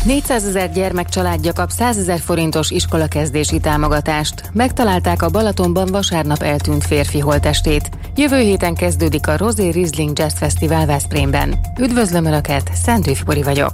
400 000 gyermek családja kap 100 000 forintos iskolakezdési támogatást. Megtalálták a Balatonban vasárnap eltűnt férfi holttestét. Jövő héten kezdődik a Rosé Riesling Jazz Fesztivál Veszprémben. Üdvözlöm Önöket, Szentőfi Bori vagyok.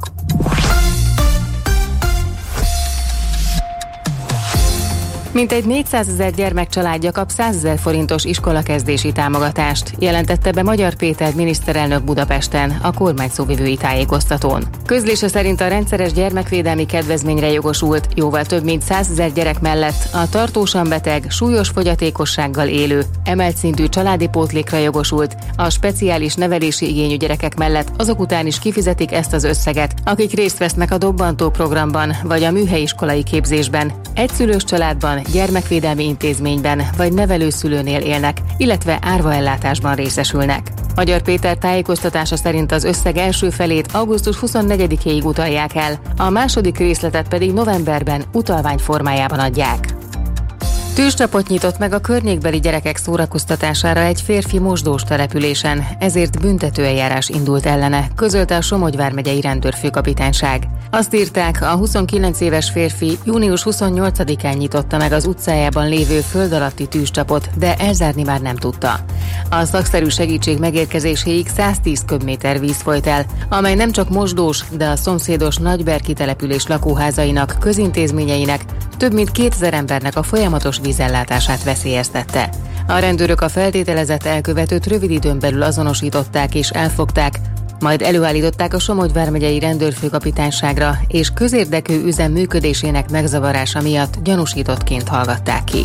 Mintegy 400 000 gyermek családja kap 100 000 forintos iskolakezdési támogatást, jelentette be Magyar Péter miniszterelnök Budapesten a kormány szóvivői tájékoztatón. Közlése szerint a rendszeres gyermekvédelmi kedvezményre jogosult, jóval több mint 100 000 gyerek mellett a tartósan beteg, súlyos fogyatékossággal élő, emelt szintű családi pótlékra jogosult, a speciális nevelési igényű gyerekek mellett azok után is kifizetik ezt az összeget, akik részt vesznek a Dobbantó programban vagy a műhelyiskolai képzésben, egyszülős családban, gyermekvédelmi intézményben vagy nevelőszülőnél élnek, illetve árvaellátásban részesülnek. Magyar Péter tájékoztatása szerint az összeg első felét augusztus 24-éig utalják el, a második részletet pedig novemberben utalvány formájában adják. Tűzcsapot nyitott meg a környékbeli gyerekek szórakoztatására egy férfi mosdós településen, ezért büntetőeljárás indult ellene, közölte a Somogy vármegyei rendőrfőkapitányság. Azt írták, a 29 éves férfi június 28-án nyitotta meg az utcájában lévő föld alatti tűzcsapot, de elzárni már nem tudta. A szakszerű segítség megérkezéséig 110 köbméter víz folyt el, amely nem csak mosdós, de a szomszédos Nagyberki település lakóházainak, közintézményeinek, több mint 2000 embernek a folyamatos vízellátását veszélyeztette. A rendőrök a feltételezett elkövetőt rövid időn belül azonosították és elfogták, majd előállították a Somogy vármegyei rendőrfőkapitányságra, és közérdekű üzem működésének megzavarása miatt gyanúsítottként hallgatták ki.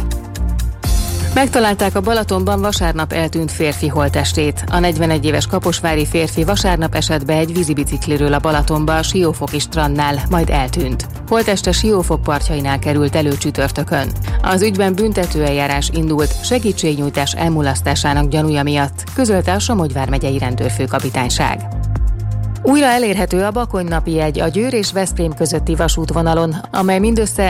Megtalálták a Balatonban vasárnap eltűnt férfi holttestét. A 41 éves kaposvári férfi vasárnap esett be egy vízibicikliről a Balatonba a Siófoki strandnál, majd eltűnt. Holtteste Siófok partjainál került elő csütörtökön. Az ügyben büntetőeljárás indult segítségnyújtás elmulasztásának gyanúja miatt, közölte a Somogy vármegyei rendőrfőkapitányság. Újra elérhető a Bakony-napi jegy a Győr és Veszprém közötti vasútvonalon, amely mindössze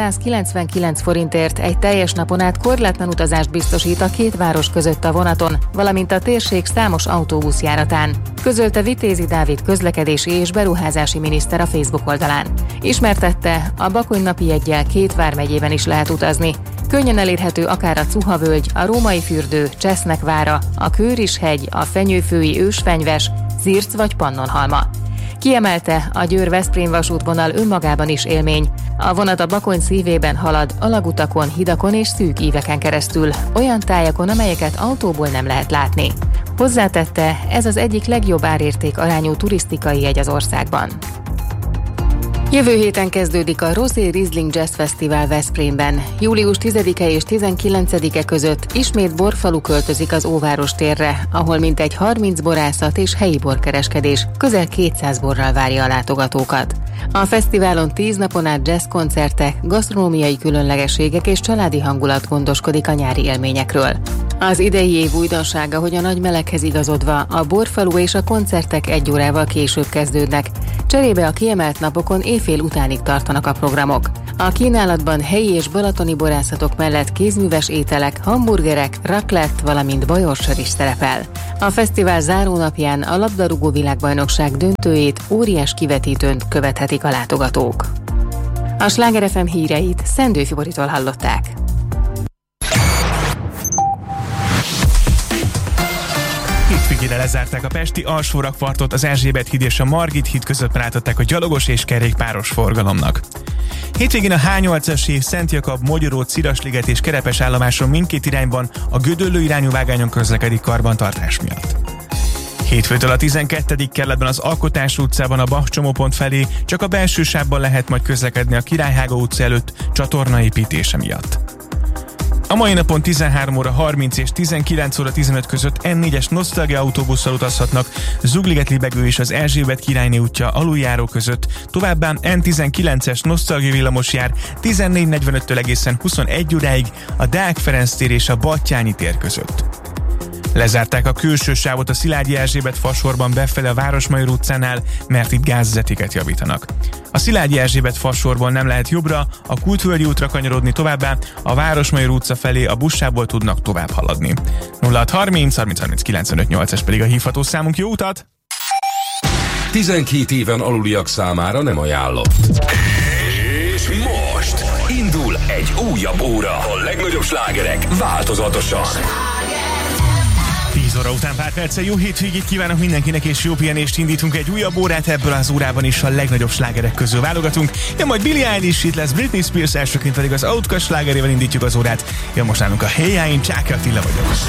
1199 forintért egy teljes napon át korlátlan utazást biztosít a két város között a vonaton, valamint a térség számos autóbuszjáratán, közölte Vitézi Dávid közlekedési és beruházási miniszter a Facebook oldalán. Ismertette, a Bakony-napi jeggyel két vármegyében is lehet utazni. Könnyen elérhető akár a Cuha-völgy, a Római fürdő, Csesznek-vára, a Kőris-hegy, a Fenyőfői ősfenyves, Zirc vagy Pannonhalma. Kiemelte, a Győr-Veszprém vasútvonal önmagában is élmény. A vonat a Bakony szívében halad, alagutakon, hidakon és szűk íveken keresztül, olyan tájakon, amelyeket autóból nem lehet látni. Hozzátette, ez az egyik legjobb árérték arányú turisztikai jegy az országban. Jövő héten kezdődik a Rosé Riesling Jazz Fesztivál Veszprémben. Július 10-e és 19-e között ismét borfalu költözik az Óváros térre, ahol mintegy 30 borászat és helyi borkereskedés közel 200 borral várja a látogatókat. A fesztiválon 10 napon át jazzkoncertek, gasztronómiai különlegességek és családi hangulat gondoskodik a nyári élményekről. Az idei év újdonsága, hogy a nagy meleghez igazodva a borfalu és a koncertek 1 órával később kezdődnek. Cserébe a kiemelt napokon éjfél utánig tartanak a programok. A kínálatban helyi és balatoni borászatok mellett kézműves ételek, hamburgerek, raclette, valamint bajorsör is szerepel. A fesztivál zárónapján a labdarúgó világbajnokság döntőjét óriás kivetítőn követhetik a látogatók. A Sláger FM híreit Szendőfi Boritól hallották. Hétvégére lezárták a pesti alsórakpartot, az Erzsébet híd és a Margit híd között átadták a gyalogos és kerékpáros forgalomnak. Hétvégén a H8-as év Szent Jakab, Mogyoró, Cirasliget és Kerepes állomáson mindkét irányban a Gödöllő irányú vágányon közlekedik karbantartás miatt. Hétfőtől a 12. kerületben az Alkotás utcában a Bach csomópont felé csak a belső sávban lehet majd közlekedni a Királyhága utca előtt csatornaépítése miatt. A mai napon 13 óra 30 és 19 óra 15 között N4-es nosztalgia autóbusszal utazhatnak Zugliget-Libegő és az Erzsébet királyné útja aluljáró között, továbbá N19-es nosztalgia villamos jár 14:45-től egészen 21 óráig a Deák Ferenc tér és a Battyányi tér között. Lezárták a külső sávot a Szilágyi Erzsébet fasorban befele a Városmajor utcánál, mert itt gázvezetéket javítanak. A Szilágyi Erzsébet fasorból nem lehet jobbra, a Kultvölgyi útra kanyarodni, továbbá a Városmajor utca felé a buszsávból tudnak tovább haladni. 0630 30 30 95 8-es pedig a hívható számunk. Jó utat! 12 éven aluliak számára nem ajánlott. És most indul egy újabb óra. A legnagyobb slágerek változatosan. 10 óra után pár perccel jó hétvégét kívánok mindenkinek, és jó pihenést indítunk. Egy újabb órát, ebből az órában is a legnagyobb slágerek közül válogatunk. Jön majd Billie Eilish, itt lesz Britney Spears, elsőként pedig az Outkast slágerével indítjuk az órát. Jön most nálunk a Hey, én Csáki Attila vagyok.